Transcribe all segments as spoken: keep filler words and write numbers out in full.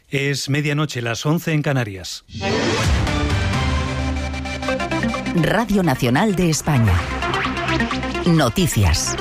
Es medianoche, las once en Canarias. Radio Nacional de España. Noticias.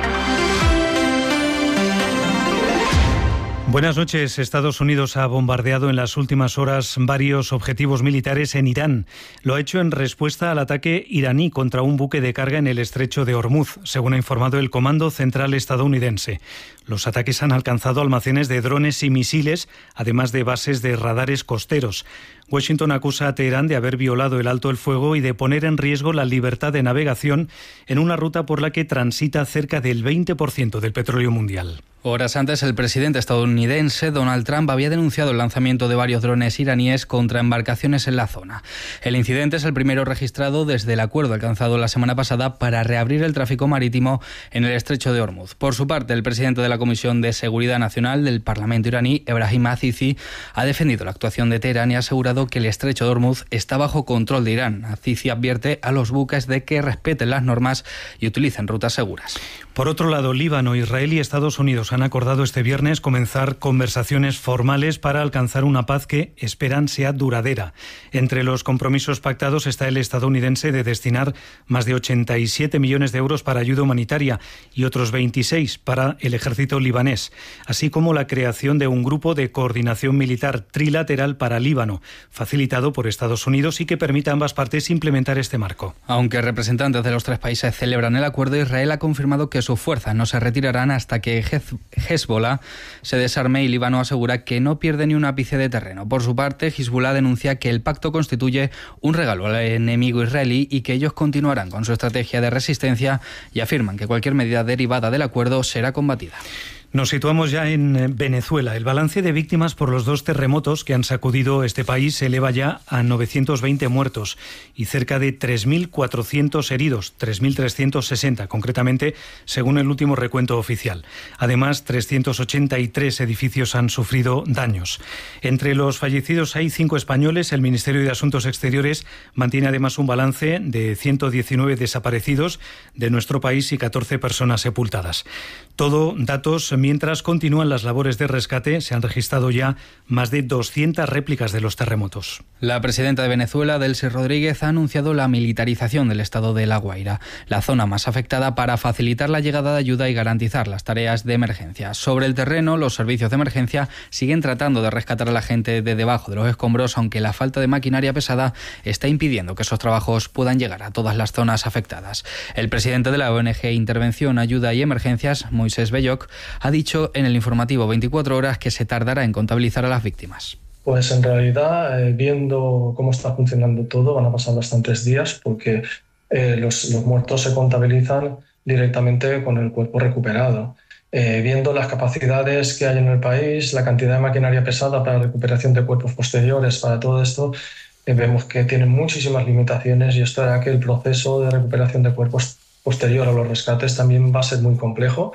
Buenas noches. Estados Unidos ha bombardeado en las últimas horas varios objetivos militares en Irán. Lo ha hecho en respuesta al ataque iraní contra un buque de carga en el estrecho de Hormuz, según ha informado el Comando Central estadounidense. Los ataques han alcanzado almacenes de drones y misiles, además de bases de radares costeros. Washington acusa a Teherán de haber violado el alto el fuego y de poner en riesgo la libertad de navegación en una ruta por la que transita cerca del veinte por ciento del petróleo mundial. Horas antes, el presidente estadounidense Donald Trump había denunciado el lanzamiento de varios drones iraníes contra embarcaciones en la zona. El incidente es el primero registrado desde el acuerdo alcanzado la semana pasada para reabrir el tráfico marítimo en el estrecho de Hormuz. Por su parte, el presidente de la Comisión de Seguridad Nacional del Parlamento iraní, Ebrahim Azizi, ha defendido la actuación de Teherán y ha asegurado que el estrecho de Hormuz está bajo control de Irán. Azizi advierte a los buques de que respeten las normas y utilicen rutas seguras. Por otro lado, Líbano, Israel y Estados Unidos han acordado este viernes comenzar conversaciones formales para alcanzar una paz que esperan sea duradera. Entre los compromisos pactados está el estadounidense de destinar más de ochenta y siete millones de euros para ayuda humanitaria y otros veintiséis para el ejército libanés, así como la creación de un grupo de coordinación militar trilateral para Líbano, facilitado por Estados Unidos y que permita a ambas partes implementar este marco. Aunque representantes de los tres países celebran el acuerdo, Israel ha confirmado que sus fuerzas no se retirarán hasta que Hezbollah se desarme y Líbano asegura que no pierde ni un ápice de terreno. Por su parte, Hezbollah denuncia que el pacto constituye un regalo al enemigo israelí y que ellos continuarán con su estrategia de resistencia y afirman que cualquier medida derivada del acuerdo será combatida. Nos situamos ya en Venezuela. El balance de víctimas por los dos terremotos que han sacudido este país se eleva ya a novecientos veinte muertos y cerca de tres mil cuatrocientos heridos, tres mil trescientos sesenta concretamente, según el último recuento oficial. Además, trescientos ochenta y tres edificios han sufrido daños. Entre los fallecidos hay cinco españoles. El Ministerio de Asuntos Exteriores mantiene además un balance de ciento diecinueve desaparecidos de nuestro país y catorce personas sepultadas. Todo datos mientras continúan las labores de rescate. Se han registrado ya más de doscientas réplicas de los terremotos. La presidenta de Venezuela, Delcy Rodríguez, ha anunciado la militarización del estado de La Guaira, la zona más afectada, para facilitar la llegada de ayuda y garantizar las tareas de emergencia. Sobre el terreno, los servicios de emergencia siguen tratando de rescatar a la gente de debajo de los escombros, aunque la falta de maquinaria pesada está impidiendo que esos trabajos puedan llegar a todas las zonas afectadas. El presidente de la O N G Intervención, Ayuda y Emergencias, Moisés Belloc, ha dicho en el informativo veinticuatro horas que se tardará en contabilizar a las víctimas. Pues en realidad, eh, viendo cómo está funcionando todo, van a pasar bastantes días porque eh, los, los muertos se contabilizan directamente con el cuerpo recuperado. Eh, viendo las capacidades que hay en el país, la cantidad de maquinaria pesada para la recuperación de cuerpos posteriores, para todo esto, eh, vemos que tienen muchísimas limitaciones y esto hará que el proceso de recuperación de cuerpos posterior a los rescates también va a ser muy complejo.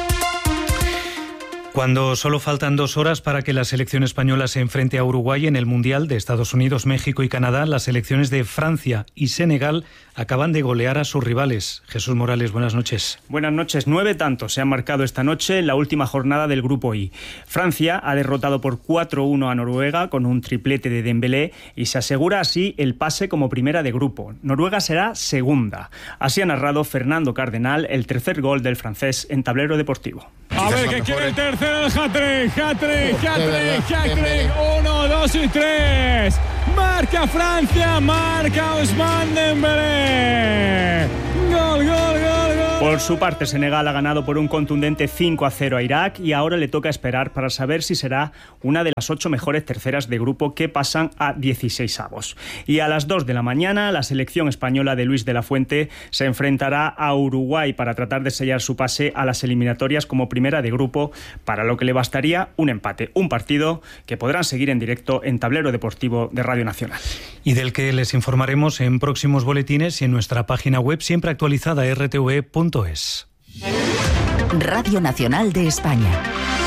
Cuando solo faltan dos horas para que la selección española se enfrente a Uruguay en el Mundial de Estados Unidos, México y Canadá, las selecciones de Francia y Senegal acaban de golear a sus rivales. Jesús Morales, buenas noches. Buenas noches. Nueve tantos se han marcado esta noche en la última jornada del Grupo I. Francia ha derrotado por cuatro uno a Noruega con un triplete de Dembélé y se asegura así el pase como primera de grupo. Noruega será segunda. Así ha narrado Fernando Cardenal el tercer gol del francés en Tablero Deportivo. A ver, que quiere el tercero, el hat-trick, hat-trick, hat-trick, hat-trick, uno, dos y tres. Marca Francia, marca Ousmane Dembélé. Gol, gol, gol, gol. Por su parte, Senegal ha ganado por un contundente cinco a cero a Irak y ahora le toca esperar para saber si será una de las ocho mejores terceras de grupo que pasan a dieciseisavos. Y a las dos de la mañana, la selección española de Luis de la Fuente se enfrentará a Uruguay para tratar de sellar su pase a las eliminatorias como primera de grupo, para lo que le bastaría un empate, un partido que podrán seguir en directo en Tablero Deportivo de Radio Nacional. Y del que les informaremos en próximos boletines y en nuestra página web siempre actualizada r t v punto es. Radio Nacional de España.